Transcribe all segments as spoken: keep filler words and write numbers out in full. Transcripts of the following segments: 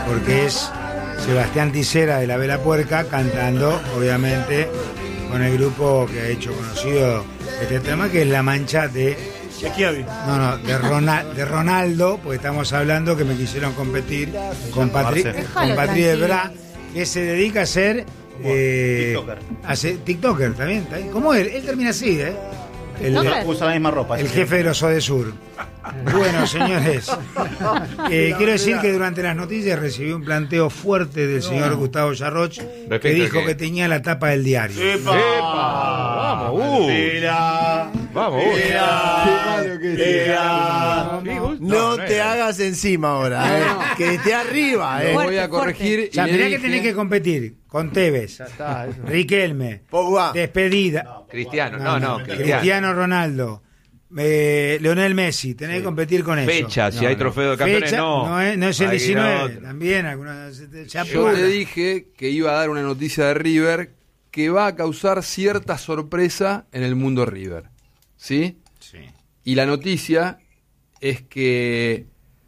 porque es Sebastián Ticera de La Vela Puerca cantando, obviamente, con el grupo que ha hecho conocido este tema, que es La Mancha de... No, no, de, Ronald, de Ronaldo, porque estamos hablando que me quisieron competir con Patrick con Patrick Ebra, que se dedica a ser... Eh, TikToker. Hace, TikToker, también, está bien. ¿Cómo él? Él termina así, ¿eh? El, usa la misma ropa. El jefe de los Odesur. Bueno, señores, eh, quiero decir que durante las noticias recibí un planteo fuerte del señor no. Gustavo Yarroch, que dijo que... que tenía la tapa del diario. ¡Epa! ¡Epa! ¡Vamos, uh! ¡Mira! ¡Vamos, uh! ¡Mira! ¡Mira! No, no te no hagas encima ahora, eh. Que esté arriba, eh. Lo voy a corregir. O sea, mirá que tenés que competir con Tevez, Riquelme, Pogba. Despedida. No, Cristiano, no, no, no Cristiano. Cristiano Ronaldo. Eh, Lionel Messi, tenés sí. que competir con eso. Fecha, si no, hay no. trofeo de campeones, Fecha, no. No es, no es el Ahí diecinueve, no. también. Algunas, Yo te dije que iba a dar una noticia de River que va a causar cierta sorpresa en el mundo River. ¿Sí? Sí. Y la noticia es que...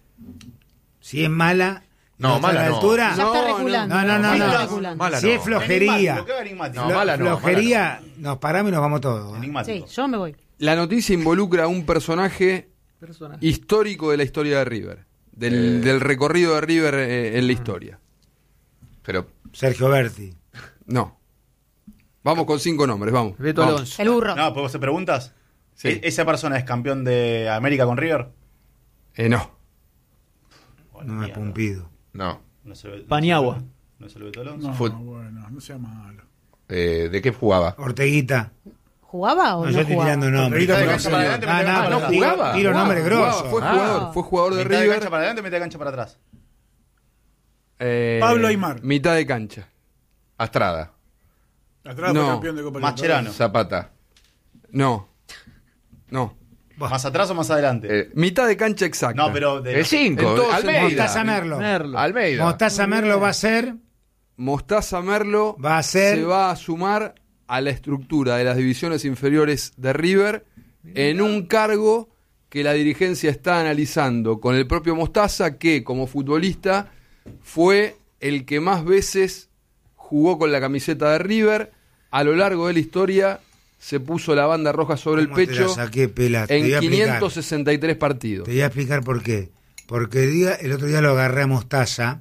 Si es mala... No, mala a la no. altura, Ya está regulando. No, no, no. no, no. Mala si no. es flojería, no, mala no, flojería, mala no. nos paramos y nos vamos todos. ¿eh? Sí, yo me voy. La noticia involucra a un personaje, personaje histórico de la historia de River, del, eh. del recorrido de River eh, en la historia. Pero Sergio Berti. No. Vamos con cinco nombres, vamos. Beto Alonso. El burro. No, ¿puedo hacer preguntas? Sí. ¿Esa persona es campeón de América con River? Eh, no. No me Pumpido. No. no se ve, Paniagua. ¿No se lo Beto Alonso? No, Fut... bueno, no sea malo. Eh, ¿De qué jugaba? Orteguita. ¿Jugaba o no? no yo estoy jugaba? tirando nombres. No, no, no jugaba. Tiro nombres grosos. Fue jugador, ah. fue jugador de ¿Mitad River. de cancha para adelante o mitad de cancha para atrás? Eh, Pablo Aymar. Mitad de cancha. Astrada. Atrás no. fue campeón de Copa Mascherano. Zapata. No. No. ¿Más atrás o más adelante? Eh, Mitad de cancha exacta. No, pero... De... El cinco. Almeida. Mostaza Merlo. Merlo. Almeida. Mostaza Merlo va a ser... Mostaza Merlo va a ser... se va a sumar a la estructura de las divisiones inferiores de River en un cargo que la dirigencia está analizando con el propio Mostaza, que como futbolista fue el que más veces jugó con la camiseta de River. A lo largo de la historia se puso la banda roja sobre el pecho te la saqué, Pela? Te en quinientos sesenta y tres partidos. Te voy a explicar por qué. Porque el, día, el otro día lo agarré a Mostaza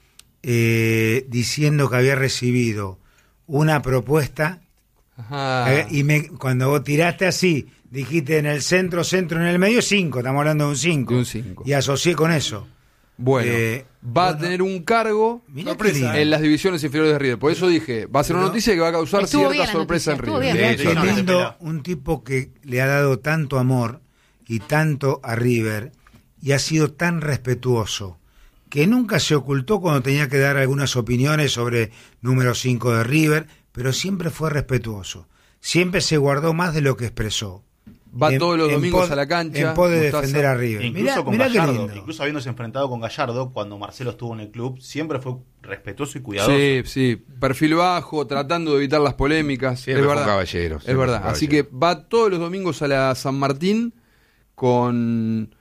eh, diciendo que había recibido una propuesta. Ajá. Eh, y me, cuando vos tiraste así, dijiste en el centro, centro, en el medio, cinco. Estamos hablando de un cinco. De un cinco. Y asocié con eso. Bueno, eh, va bueno, a tener un cargo en las divisiones inferiores de River. Por eso dije, va a ser una noticia que va a causar cierta sorpresa en River. Bien, qué lindo, un tipo que le ha dado tanto amor y tanto a River y ha sido tan respetuoso, que nunca se ocultó cuando tenía que dar algunas opiniones sobre número cinco de River, pero siempre fue respetuoso. Siempre se guardó más de lo que expresó. Va en, todos los domingos pod, a la cancha. En pos de defender a River. Incluso mirá, con mirá Gallardo, incluso habiéndose enfrentado con Gallardo cuando Marcelo estuvo en el club, siempre fue respetuoso y cuidadoso. Sí, sí, perfil bajo, tratando de evitar las polémicas. Siempre es fue verdad. caballero. Es verdad. Así que va todos los domingos a la San Martín con...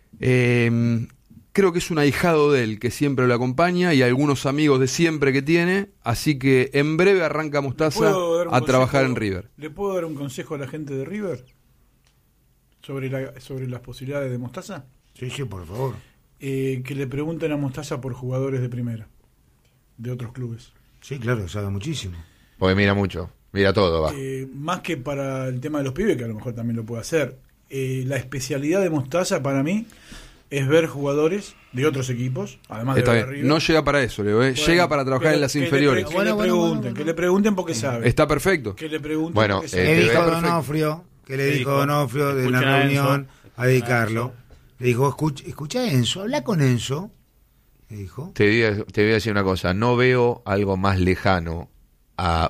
Eh, creo que es un ahijado de él que siempre lo acompaña y algunos amigos de siempre que tiene. Así que en breve arranca Mostaza a consejo, trabajar en River. ¿Le puedo dar un consejo a la gente de River sobre, la, sobre las posibilidades de Mostaza? Sí, sí, por favor. Eh, que le pregunten a Mostaza por jugadores de primera, de otros clubes. Sí, claro, sabe muchísimo. Porque mira mucho, mira todo, va. Eh, más que para el tema de los pibes, que a lo mejor también lo puede hacer. Eh, la especialidad de Mostaza para mí es ver jugadores de otros equipos, además de Está ver bien. River. No llega para eso, Leo, ¿eh? Bueno, llega para trabajar que, en las que inferiores. Le, que, bueno, le bueno, pregunten, bueno, bueno. que le pregunten porque sabe. Está perfecto. Que le pregunten Bueno, porque eh, sabe. ¿Qué te dijo ve- Donofrio? ¿Qué le ¿Qué dijo dijo? Donofrio de Escucha una a reunión Enzo. a dedicarlo? Le dijo, escucha, escucha a Enzo, habla con Enzo. Le dijo. Te voy, a, te voy a decir una cosa, no veo algo más lejano a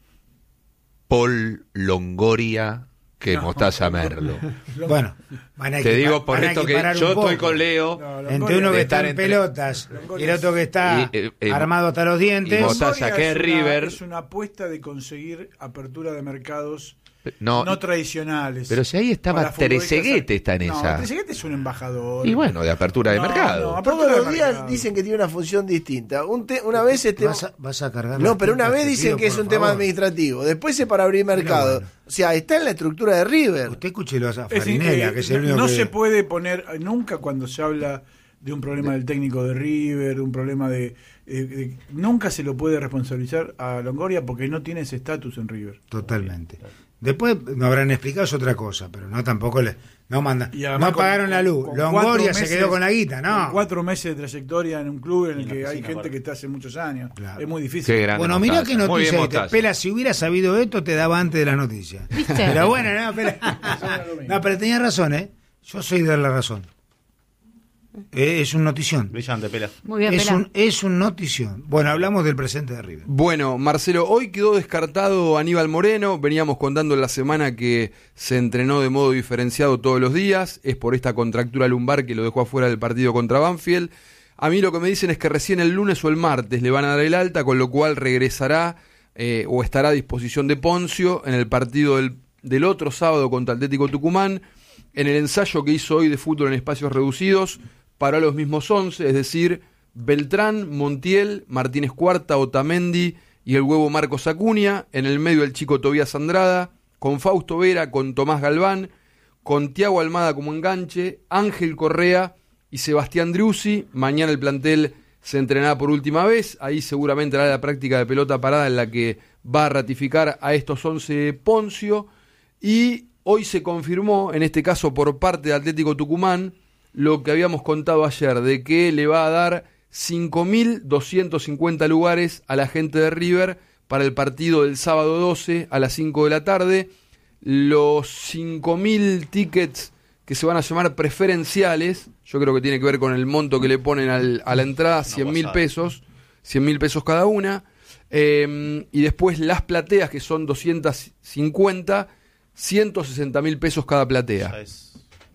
Paul Longoria que No, Mostaza Merlo. Bueno, van a Te equipar- digo por van a esto que equiparar un yo estoy poco. con Leo. No, Longoria- Entre uno de que estar está en entre- pelotas y el otro que está Y, eh, eh, armado hasta los dientes. y Mostaza, Longoria que es es una- River. Es una apuesta de conseguir apertura de mercados. No, no tradicionales. Pero si ahí estaba Para futbolistas- Trezeguet, está en no, esa. Trezeguet es un embajador. Y bueno, de apertura de No, mercado. no, apertura Todos de los días mercado. dicen que tiene una función distinta. Un te- una vez este Vas a, vas a cargar No, las pero una tintas, vez te dicen pido, que es por un tema favor. administrativo. Después es para abrir mercado. bueno. O sea, está en la estructura de River. Usted escúchelo a Es Farinella, decir, que es el no, único no que... se puede poner nunca cuando se habla de un problema del técnico de River, de un problema de, de- de- nunca se lo puede responsabilizar a Longoria porque no tiene ese estatus en River. Totalmente. Después me habrán explicado es otra cosa, pero no tampoco le no mandan, Y además no pagaron con- la luz. con Longoria cuatro se meses- quedó con la guita, con no. Cuatro meses de trayectoria en un club en Y el en la que hay piscina, gente aparte. que está hace muchos años. Claro. Es muy difícil. Qué grande Bueno, mirá Mostaza. qué Muy bien, noticia esta. Mostaza. Pela, si hubiera sabido esto, te daba antes de las noticias. ¿Viste? Pero bueno, no, Pela. No, pero tenías razón, ¿eh? Yo soy de la razón. Eh, es un notición. Brillante, Pela. Muy bien, Es Pela. un, es un notición. Bueno, hablamos del presente de River. Bueno, Marcelo, hoy quedó descartado Aníbal Moreno. Veníamos contando en la semana que se entrenó de modo diferenciado todos los días. Es por esta contractura lumbar que lo dejó afuera del partido contra Banfield. A mí lo que me dicen es que recién el lunes o el martes le van a dar el alta, con lo cual regresará eh, o estará a disposición de Poncio en el partido del, del otro sábado contra Atlético Tucumán. En el ensayo que hizo hoy de fútbol en espacios reducidos, paró a los mismos once, es decir, Beltrán, Montiel, Martínez Cuarta, Otamendi y el huevo Marcos Acuña. En el medio el chico Tobías Andrada, con Fausto Vera, con Tomás Galván, con Tiago Almada como enganche, Ángel Correa y Sebastián Driussi. Mañana el plantel se entrenará por última vez. Ahí seguramente hará la práctica de pelota parada en la que va a ratificar a estos once Poncio. Y hoy se confirmó, en este caso por parte de Atlético Tucumán, lo que habíamos contado ayer, de que le va a dar cinco mil doscientos cincuenta lugares a la gente de River para el partido del sábado doce a las cinco de la tarde. Los cinco mil tickets que se van a llamar preferenciales, yo creo que tiene que ver con el monto que le ponen al, a la entrada, cien mil pesos, cien mil pesos cada una. Eh, y después las plateas, que son doscientos cincuenta, ciento sesenta mil pesos cada platea. Ya es-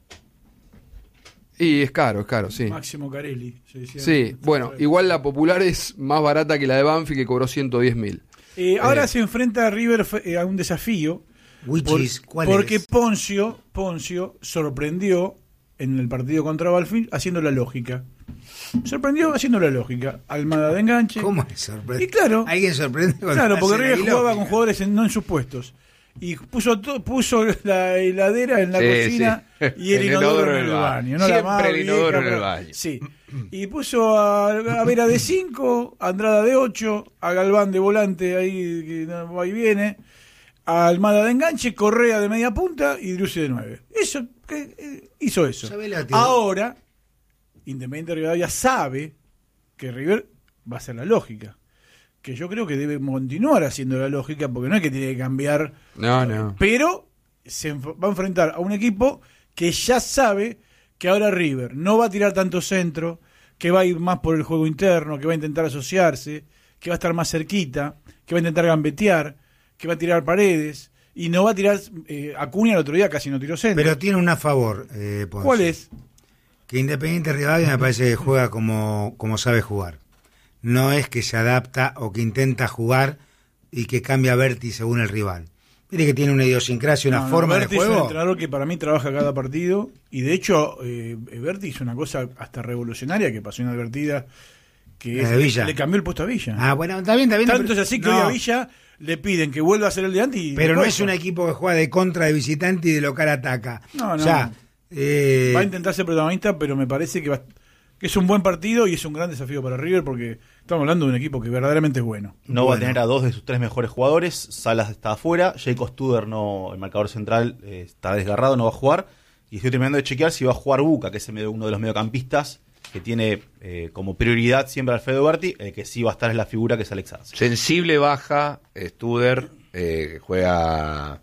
Y es caro, es caro, sí. Máximo Carelli. se decía. Sí, bueno, igual la popular es más barata que la de Banfield, que cobró ciento diez mil. Eh, ahora Eh. se enfrenta a River eh, a un desafío. Which por- is, ¿cuál porque es? Poncio, Poncio sorprendió en el partido contra Banfield haciendo la lógica. Sorprendió haciendo la lógica. Almada de enganche. ¿Cómo es sorprendente? Y claro, ¿Alguien sorprende cuando claro, porque hace la River jugaba ilógica? con jugadores en- no en sus puestos. Y puso to- puso la heladera en la Sí, cocina sí. y el, El inodoro, inodoro en el baño. ¿no? La Siempre más el inodoro vieja, en el pero- baño. Sí. Y puso a, a Vera de cinco, a Andrada de ocho, a Galván de volante ahí que no va y viene, a Almada de enganche, Correa de media punta y Driussi de nueve. Eso, que, eh, hizo eso. ¿Sabe la teoría? Ahora, Independiente de Rivadavia sabe que River va a ser la lógica. Que yo creo que debe continuar haciendo la lógica, porque no es que tiene que cambiar. No, no. Pero se enf- va a enfrentar a un equipo que ya sabe que ahora River no va a tirar tanto centro, que va a ir más por el juego interno, que va a intentar asociarse, que va a estar más cerquita, que va a intentar gambetear, que va a tirar paredes, y no va a tirar. Eh, Acuña el otro día casi no tiró centro. Pero tiene una a favor, eh, Ponce. ¿Cuál es? Que Independiente Rivadavia me parece que juega como, como sabe jugar. No es que se adapta o que intenta jugar y que cambia Berti según el rival. Mire que tiene una idiosincrasia, una No, no, forma Berti de es un juego. entrenador que para mí trabaja cada partido, y de hecho eh, Berti hizo una cosa hasta revolucionaria que pasó inadvertida, que La es, de Villa. le cambió el puesto a Villa. Ah, bueno, está bien, está bien. Tanto pero- es así que no, hoy a Villa le piden que vuelva a ser el de antes. y pero no después es un equipo que juega de contra de visitante y de local ataca. No, no. O sea, eh, va a intentar ser protagonista, pero me parece que, va, que es un buen partido y es un gran desafío para River, porque estamos hablando de un equipo que verdaderamente es bueno. No va a Bueno. tener a dos de sus tres mejores jugadores. Salas está afuera. Jacob Studer, no, el marcador central, eh, está desgarrado, no va a jugar. Y estoy terminando de chequear si va a jugar Buca, que es el medio- uno de los mediocampistas que tiene eh, como prioridad siempre a Alfredo Berti. El que sí va a estar es la figura, que es Alex Arce. Sensible baja, Studer, eh, juega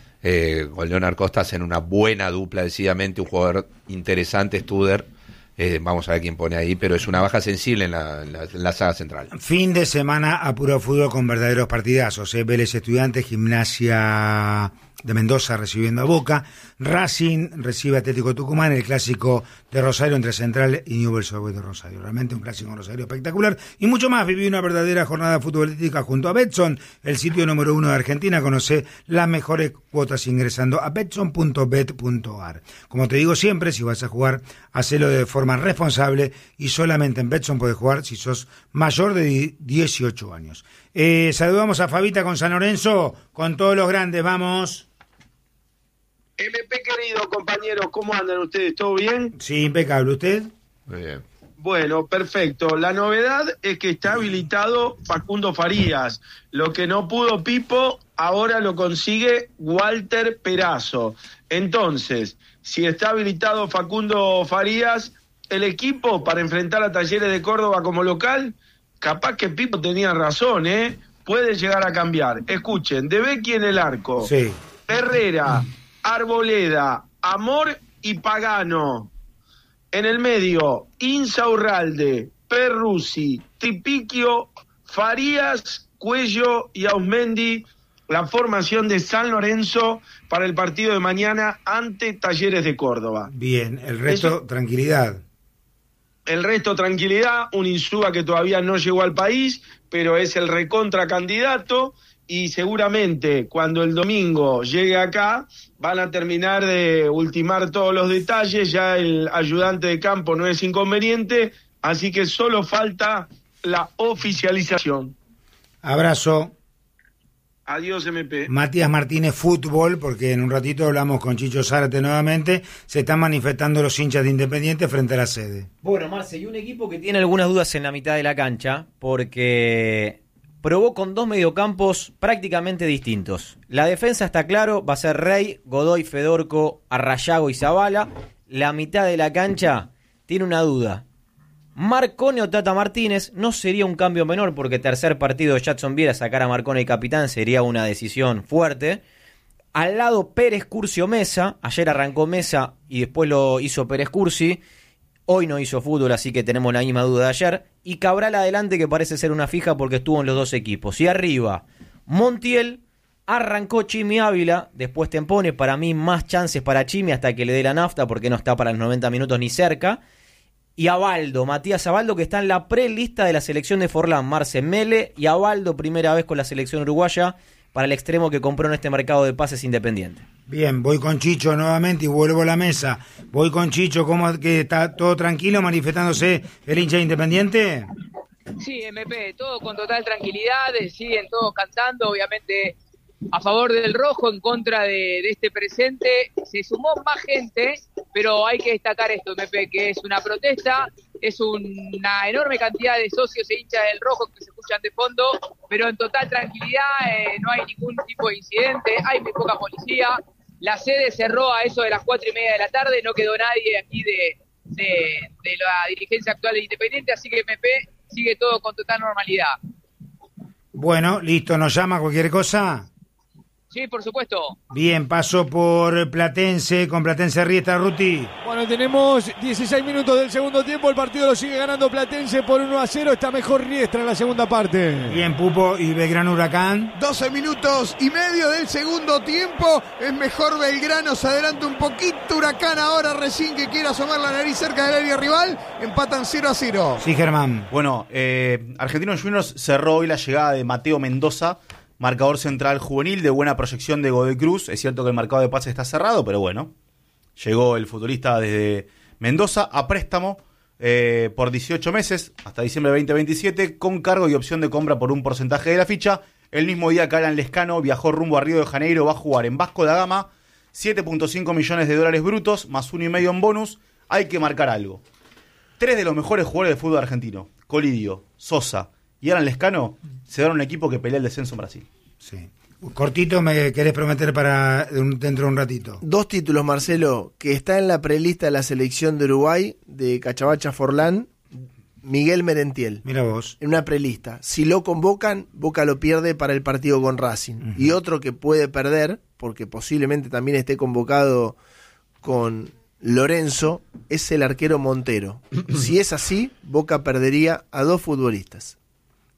eh, con Leonard Costas en una buena dupla, decididamente, un jugador interesante, Studer. Eh, vamos a ver quién pone ahí, pero es una baja sensible en la, en la, en la saga central. fin de semana a puro fútbol con verdaderos partidazos. ¿eh? Vélez Estudiantes, Gimnasia de Mendoza recibiendo a Boca. Racing recibe a Atlético Tucumán, el clásico de Rosario entre Central y Newell's Old Boys de Rosario. Realmente un clásico en Rosario espectacular. Y mucho más. Viví una verdadera jornada futbolística junto a Betson, el sitio número uno de Argentina. Conoce las mejores cuotas ingresando a betson punto bet punto a r. Como te digo siempre, si vas a jugar, hacelo de forma responsable y solamente en Betson puedes jugar si sos mayor de dieciocho años. Eh, saludamos a Fabita con San Lorenzo, con todos los grandes, vamos. M P querido compañero, ¿cómo andan ustedes? ¿Todo bien? Sí, impecable. ¿Usted? Muy bien. Bueno, perfecto. La novedad es que está habilitado Facundo Farías. Lo que no pudo Pipo, ahora lo consigue Walter Perazo. Entonces, si está habilitado Facundo Farías, el equipo para enfrentar a Talleres de Córdoba como local, capaz que Pipo tenía razón, ¿eh? Puede llegar a cambiar. Escuchen, De Becchi en el arco. Sí. Herrera, Arboleda, Amor y Pagano. En el medio, Insaurralde, Perruzzi, Tipiquio, Farías, Cuello y Ausmendi. La formación de San Lorenzo para el partido de mañana ante Talleres de Córdoba. Bien, el resto, Eso, tranquilidad. El resto, tranquilidad. Un Insúa que todavía no llegó al país, pero es el recontra candidato. Y seguramente cuando el domingo llegue acá van a terminar de ultimar todos los detalles, ya el ayudante de campo no es inconveniente, así que solo falta la oficialización. Abrazo. Adiós, M P. Matías Martínez, fútbol, porque en un ratito hablamos con Chicho Zárate nuevamente. Se están manifestando los hinchas de Independiente frente a la sede. Bueno, Marce, y un equipo que tiene algunas dudas en la mitad de la cancha, porque probó con dos mediocampos prácticamente distintos. La defensa está claro, va a ser Rey, Godoy, Fedorco, Arrayago y Zavala. La mitad de la cancha tiene una duda. Marcone o Tata Martínez no sería un cambio menor, porque tercer partido de Jadson Viera, sacar a Marcone el capitán sería una decisión fuerte. Al lado Pérez, Curcio, Mesa. Ayer arrancó Mesa y después lo hizo Pérez Curci. Hoy no hizo fútbol, así que tenemos la misma duda de ayer. Y Cabral adelante, que parece ser una fija porque estuvo en los dos equipos. Y arriba, Montiel, arrancó Chimi Ávila, después Tempone. Para mí más chances para Chimi hasta que le dé la nafta, porque no está para los noventa minutos ni cerca. Y Abaldo, Matías Abaldo, que está en la prelista de la selección de Forlán. Marce Mele y Abaldo, primera vez con la selección uruguaya, para el extremo que compró en este mercado de pases Independiente. Bien, voy con Chicho nuevamente y vuelvo a la mesa. Voy con Chicho, ¿cómo que está todo tranquilo manifestándose el hincha de Independiente? Sí, M P, todo con total tranquilidad, siguen todos cantando, obviamente a favor del rojo, en contra de, de este presente. Se sumó más gente, pero hay que destacar esto, M P, que es una protesta, es una enorme cantidad de socios e hinchas del rojo que se escuchan de fondo, pero en total tranquilidad, eh, no hay ningún tipo de incidente, hay muy poca policía. La sede cerró a eso de las cuatro y media de la tarde, no quedó nadie aquí de, de, de la dirigencia actual de Independiente, así que M P sigue todo con total normalidad. Bueno, listo, ¿nos llama cualquier cosa? Sí, por supuesto. Bien, paso por Platense, con Platense Riestra, Ruti. Bueno, tenemos dieciséis minutos del segundo tiempo, el partido lo sigue ganando Platense por uno a cero, está mejor Riestra en la segunda parte. Bien, Pupo, y Belgrano Huracán. doce minutos y medio del segundo tiempo, es mejor Belgrano, se adelanta un poquito Huracán ahora recién que quiere asomar la nariz cerca del área rival, empatan cero a cero. Sí, Germán. Bueno, eh, Argentinos Juniors cerró hoy la llegada de Mateo Mendoza, marcador central juvenil de buena proyección de Godoy Cruz. Es cierto que el mercado de pases está cerrado, pero bueno, llegó el futbolista desde Mendoza a préstamo eh, por dieciocho meses hasta diciembre de veinte veintisiete, con cargo y opción de compra por un porcentaje de la ficha. El mismo día que Alan Lescano viajó rumbo a Río de Janeiro, va a jugar en Vasco da Gama, siete punto cinco millones de dólares brutos, más uno y medio en bonus. Hay que marcar algo. Tres de los mejores jugadores de fútbol argentino, Colidio, Sosa y Alan Lescano, se dan un equipo que pelea el descenso en Brasil. Sí. Cortito, ¿me querés prometer para dentro de un ratito? Dos títulos, Marcelo, que está en la prelista de la selección de Uruguay, de Cachabacha Forlán, Miguel Merentiel. Mira vos. En una prelista. Si lo convocan, Boca lo pierde para el partido con Racing. Uh-huh. Y otro que puede perder, porque posiblemente también esté convocado con Lorenzo, es el arquero Montero. Si es así, Boca perdería a dos futbolistas.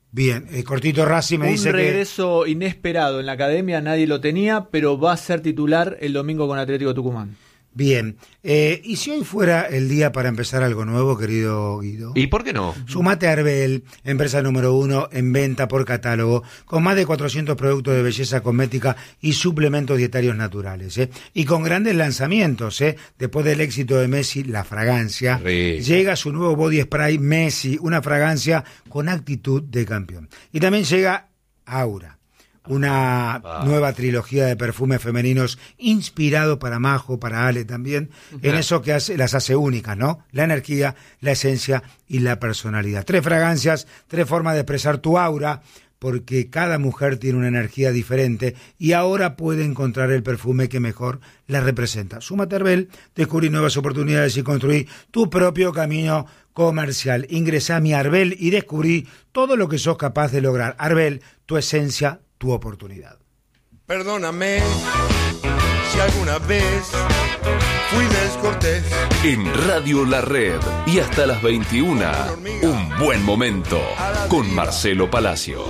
Bien, eh, cortito Racing me Un dice regreso inesperado en la academia, nadie lo tenía, pero va a ser titular el domingo con Atlético Tucumán. que... Bien, eh, ¿y si hoy fuera el día para empezar algo nuevo, querido Guido? ¿Y por qué no? Sumate a Arbel, empresa número uno en venta por catálogo, con más de cuatrocientos productos de belleza cosmética y suplementos dietarios naturales, ¿eh? Y con grandes lanzamientos, ¿eh? Después del éxito de Messi, la fragancia, Rico. llega su nuevo body spray Messi, una fragancia con actitud de campeón. Y también llega Aura, una Ah. nueva trilogía de perfumes femeninos inspirado para Majo, para Ale también, en eso que hace, las hace únicas, ¿no? La energía, la esencia y la personalidad. Tres fragancias, tres formas de expresar tu aura, porque cada mujer tiene una energía diferente y ahora puede encontrar el perfume que mejor la representa. Súmate a Arbel, descubrí nuevas oportunidades y construí tu propio camino comercial. Ingresá a mi Arbel y descubrí todo lo que sos capaz de lograr. Arbel, tu esencia, tu oportunidad. Perdóname si alguna vez fui descortés. En Radio La Red y hasta las veintiuna, un buen momento con Marcelo Palacios.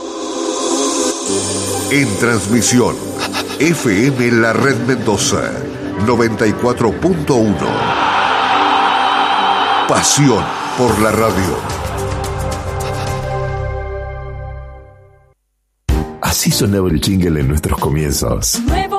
En transmisión, F M La Red Mendoza, noventa y cuatro punto uno. Pasión por la radio. Así sonaba el jingle en nuestros comienzos.